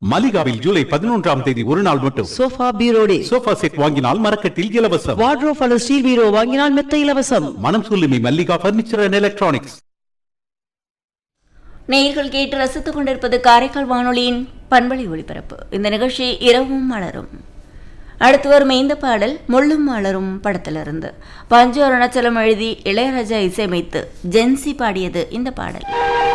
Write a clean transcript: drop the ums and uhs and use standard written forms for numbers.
மலிகாவில் ஜூலை 11ஆம் தேதி ஒரு நாள் மட்டும் சோஃபா பீரோ டே. சோஃபா செட் வாங்கினால் மரக்கட்டில் இலவசம். வார்ட்ரோப் அல்லது ஸ்டீல் பீரோ வாங்கினால் மெத்த இலவசம். மனம் சொல்லுமே மல்லிகா பர்னிச்சர் அண்ட் எலக்ட்ரானிக்ஸ். நேயர்கள் கேட்டு ரசித்துக் கொண்டிருப்பது காரைக்கால் வானொலியின் பண்பலை ஒளிபரப்பு. இந்த நிகழ்ச்சி இரவும் மலரும். அடுத்து வரும் இந்த பாடல் முள்ளும் மலரும் படத்திலிருந்து பஞ்சு அருணாச்சலம் எழுதி இளையராஜா இசையமைத்து ஜென்சி பாடியது இந்த பாடல்.